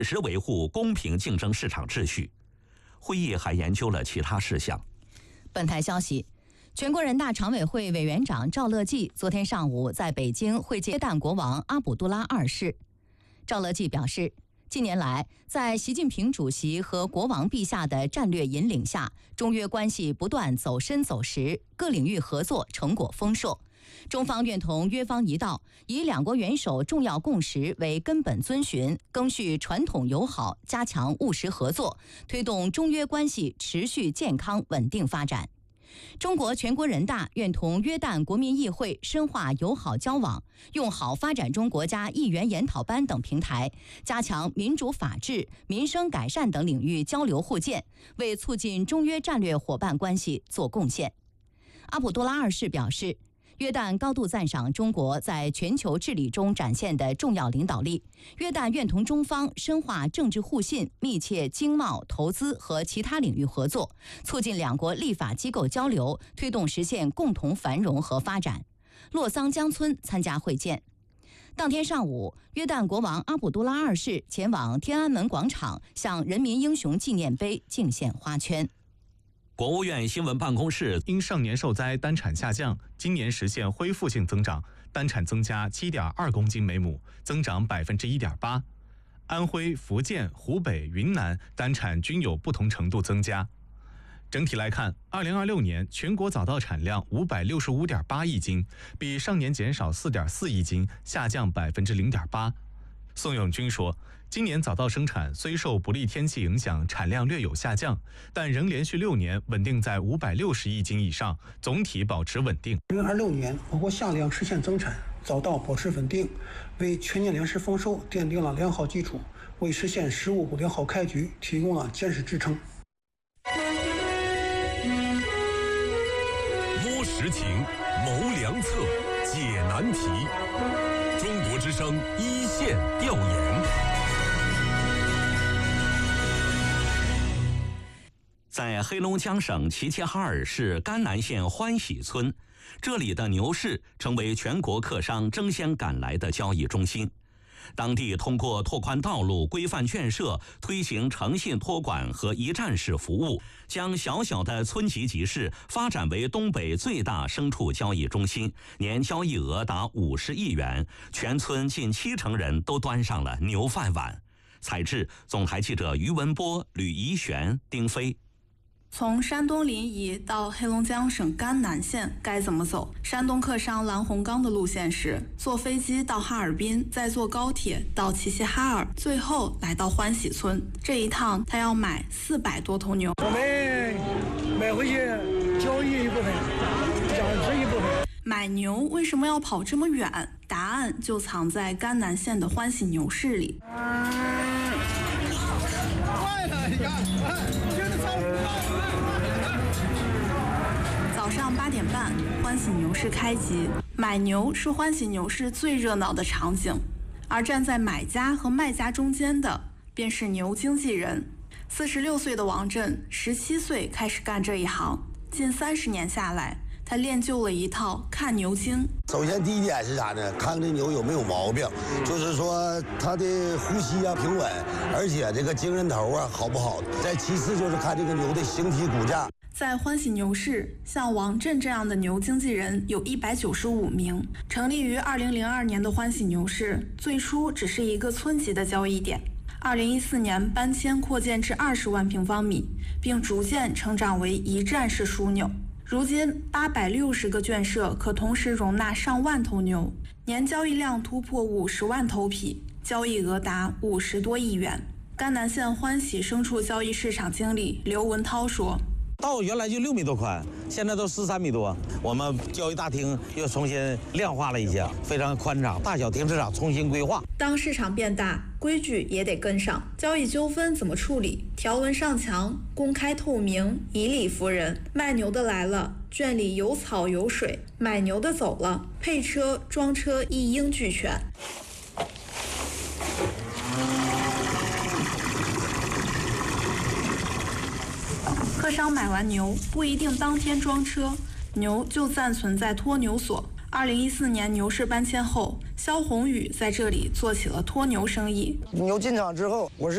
实维护公平竞争市场秩序。会议还研究了其他事项。 本台消息，全国人大常委会委员长赵乐际昨天上午在北京会见约旦国王阿卜杜拉二世。赵乐际表示，近年来，在习近平主席和国王陛下的战略引领下，中约关系不断走深走实，各领域合作成果丰硕。中方愿同约方一道，以两国元首重要共识为根本遵循，赓续传统友好，加强务实合作，推动中约关系持续健康稳定发展。中国全国人大愿同约旦国民议会深化友好交往，用好发展中国家议员研讨班等平台，加强民主法治、民生改善等领域交流互鉴，为促进中约战略伙伴关系做贡献。阿卜杜拉二世表示，约旦高度赞赏中国在全球治理中展现的重要领导力，约旦愿同中方深化政治互信，密切经贸、投资和其他领域合作，促进两国立法机构交流，推动实现共同繁荣和发展。洛桑江村参加会见。当天上午，约旦国王阿卜杜拉二世前往天安门广场，向人民英雄纪念碑敬献花圈。 国务院新闻办公室因上年受灾单产下降，今年实现恢复性增长，单产增加7.2公斤每亩，增长1.8%。安徽、福建、湖北、云南单产均有不同程度增加。整体来看，2026年全国早稻产量565.8亿斤，比上年减少4.4亿斤，下降0.8%。宋永军说，今年早稻生产虽受不利天气影响，产量略有下降，但仍连续6年稳定在560亿斤以上，总体保持稳定。 2026年，我国夏粮实现增产，早稻保持稳定，为全年粮食丰收奠定了良好基础，为实现“十五”良好开局提供了坚实支撑。 摸实情，谋良策，解难题。中国之声一线调研。 在黑龙江省齐齐哈尔市甘南县欢喜村，这里的牛市成为全国客商争先赶来的交易中心。当地通过拓宽道路、规范圈舍、推行诚信托管和一站式服务，将小小的村级集市发展为东北最大牲畜交易中心，年交易额达50亿元，全村近70%人都端上了牛饭碗。采制总台记者于文波、吕怡璇、丁飞。 从山东临沂到黑龙江省甘南县该怎么走？山东客商蓝洪刚的路线是坐飞机到哈尔滨，再坐高铁到齐齐哈尔，最后来到欢喜村。这一趟他要买400多头牛。 我们买回去交易一部分，养殖一部分。 买牛为什么要跑这么远？答案就藏在甘南县的欢喜牛市里。 快了，你看，真的超时了。 早上8点半，欢喜牛市开集。买牛是欢喜牛市最热闹的场景，而站在买家和卖家中间的，便是牛经纪人。46岁的王震，17岁开始干这一行，近30年下来，他练就了一套看牛经。 首先第一点是啥呢？看这牛有没有毛病，就是说它的呼吸啊平稳，而且这个精神头啊好不好。再其次就是看这个牛的形体骨架。 在欢喜牛市，像王震这样的牛经纪人有195名。成立于2002年的欢喜牛市，最初只是一个村级的交易点。2014年搬迁扩建至20万平方米，并逐渐成长为一站式枢纽。如今860个圈舍可同时容纳上万头牛，年交易量突破50万头匹，交易额达50多亿元。甘南县欢喜牲畜交易市场经理刘文涛说， 道原来就6米多宽，现在都13米多。我们交易大厅又重新亮化了一下，非常宽敞，大小停车场重新规划。 当市场变大，规矩也得跟上。交易纠纷怎么处理？条文上墙，公开透明，以理服人。卖牛的来了，圈里有草有水；买牛的走了，配车装车一应俱全。客商买完牛不一定当天装车，牛就暂存在托牛所。2014年牛市搬迁后，肖宏宇在这里做起了托牛生意。 牛进场之后，我是